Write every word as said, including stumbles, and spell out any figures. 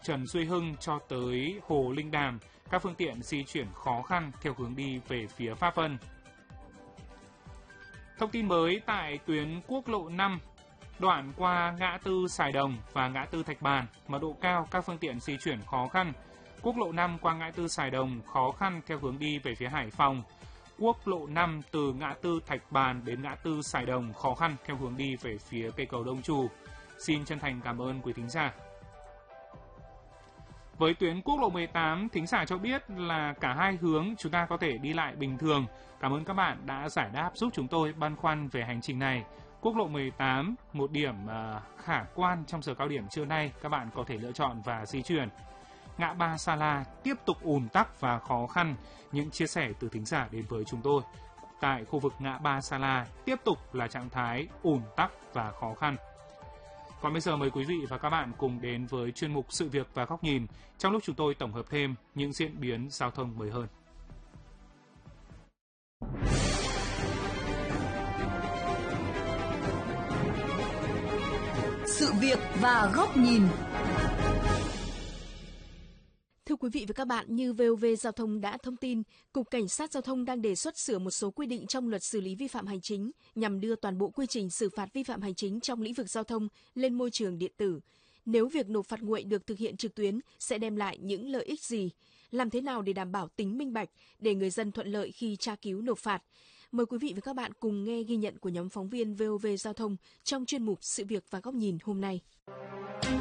Trần Duy Hưng cho tới Hồ Linh Đàm, các phương tiện di chuyển khó khăn theo hướng đi về phía Pháp Vân. Thông tin mới tại tuyến quốc lộ năm, đoạn qua ngã tư Sài Đồng và ngã tư Thạch Bàn, mật độ cao, các phương tiện di chuyển khó khăn. Quốc lộ năm qua ngã tư Sài Đồng khó khăn theo hướng đi về phía Hải Phòng. Quốc lộ năm từ ngã tư Thạch Bàn đến ngã tư Sài Đồng khó khăn theo hướng đi về phía cây cầu Đông Trù. Xin chân thành cảm ơn quý thính giả. Với tuyến quốc lộ mười tám, thính giả cho biết là cả hai hướng chúng ta có thể đi lại bình thường. Cảm ơn các bạn đã giải đáp giúp chúng tôi băn khoăn về hành trình này. Quốc lộ mười tám, một điểm uh, khả quan trong giờ cao điểm trưa nay, các bạn có thể lựa chọn và di chuyển. Ngã ba Sa La tiếp tục ùn tắc và khó khăn. Những chia sẻ từ thính giả đến với chúng tôi. Tại khu vực ngã ba Sa La tiếp tục là trạng thái ùn tắc và khó khăn. Còn bây giờ mời quý vị và các bạn cùng đến với chuyên mục Sự việc và góc nhìn, trong lúc chúng tôi tổng hợp thêm những diễn biến giao thông mới hơn. Sự việc và góc nhìn. Thưa quý vị và các bạn, như vê o vê Giao thông đã thông tin, Cục Cảnh sát Giao thông đang đề xuất sửa một số quy định trong luật xử lý vi phạm hành chính nhằm đưa toàn bộ quy trình xử phạt vi phạm hành chính trong lĩnh vực giao thông lên môi trường điện tử. Nếu việc nộp phạt nguội được thực hiện trực tuyến sẽ đem lại những lợi ích gì? Làm thế nào để đảm bảo tính minh bạch để người dân thuận lợi khi tra cứu nộp phạt? Mời quý vị và các bạn cùng nghe ghi nhận của nhóm phóng viên vê o vê Giao thông trong chuyên mục Sự việc và góc nhìn hôm nay.